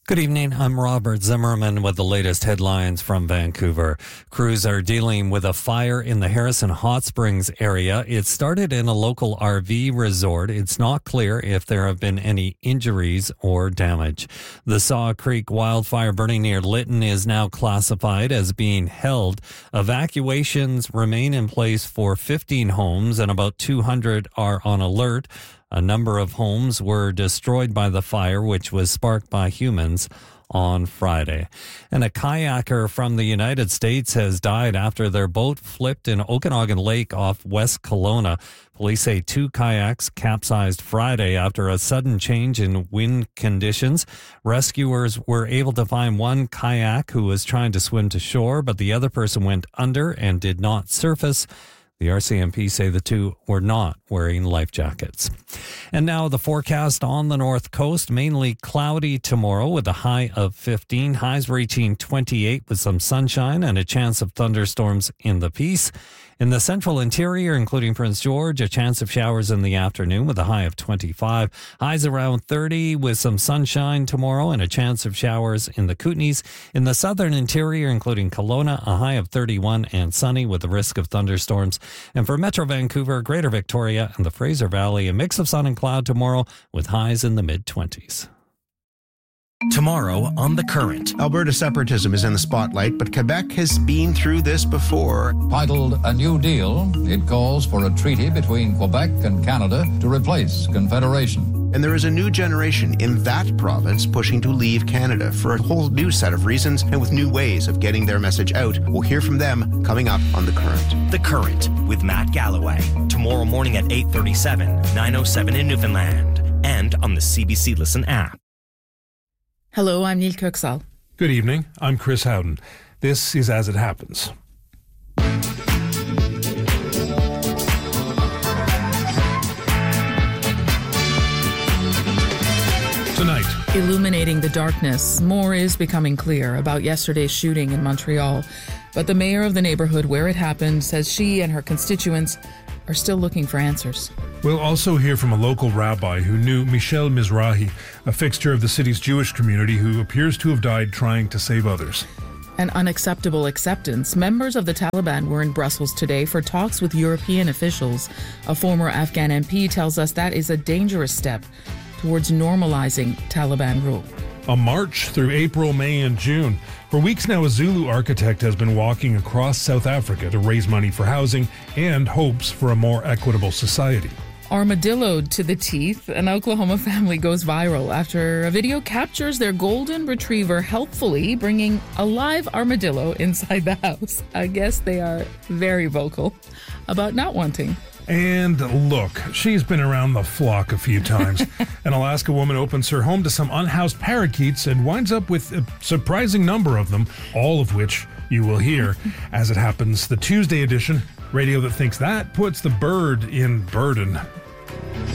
Good evening. I'm Robert Zimmerman with the latest headlines from Vancouver. Crews are dealing with a fire in the Harrison Hot Springs area. It started in a local RV resort. It's not clear if there have been any injuries or damage. The Saw Creek wildfire burning near Lytton is now classified as being held. Evacuations remain in place for 15 homes and about 200 are on alert. A number of homes were destroyed by the fire, which was sparked by humans on Friday. And a kayaker from the United States has died after their boat flipped in Okanagan Lake off West Kelowna. Police say 2 kayaks capsized Friday after a sudden change in wind conditions. Rescuers were able to find one kayak who was trying to swim to shore, but the other person went under and did not surface. The RCMP say the 2 were not wearing life jackets. And now the forecast on the north coast, mainly cloudy tomorrow with a high of 15, highs reaching 28 with some sunshine and a chance of thunderstorms in the Peace. In the central interior, including Prince George, a chance of showers in the afternoon with a high of 25. Highs around 30 with some sunshine tomorrow and a chance of showers in the Kootenays. In the southern interior, including Kelowna, a high of 31 and sunny with the risk of thunderstorms. And for Metro Vancouver, Greater Victoria, and the Fraser Valley, a mix of sun and cloud tomorrow with highs in the mid-20s. Tomorrow on The Current. Alberta separatism is in the spotlight, but Quebec has been through this before. Titled A New Deal, it calls for a treaty between Quebec and Canada to replace Confederation. And there is a new generation in that province pushing to leave Canada for a whole new set of reasons and with new ways of getting their message out. We'll hear from them coming up on The Current. The Current with Matt Galloway. Tomorrow morning at 8:37, 9:07 in Newfoundland. And on the CBC Listen app. Hello, I'm Neil Kirksall. Good evening. I'm Chris Howden. This is As It Happens. Tonight. Illuminating the darkness, more is becoming clear about yesterday's shooting in Montreal. But the mayor of the neighborhood where it happened says she and her constituents are still looking for answers. We'll also hear from a local rabbi who knew Michel Mizrahi, a fixture of the city's Jewish community who appears to have died trying to save others. An unacceptable acceptance. Members of the Taliban were in Brussels today for talks with European officials. A former Afghan MP tells us that is a dangerous step towards normalizing Taliban rule. A march through April, May, and June. For weeks now, a Zulu architect has been walking across South Africa to raise money for housing and hopes for a more equitable society. Armadilloed to the teeth, an Oklahoma family goes viral after a video captures their golden retriever helpfully bringing a live armadillo inside the house. I guess they are very vocal about not wanting. And look, she's been around the flock a few times. An Alaska woman opens her home to some unhoused parakeets and winds up with a surprising number of them, all of which you will hear. As It Happens, the Tuesday edition, radio that thinks that puts the bird in burden.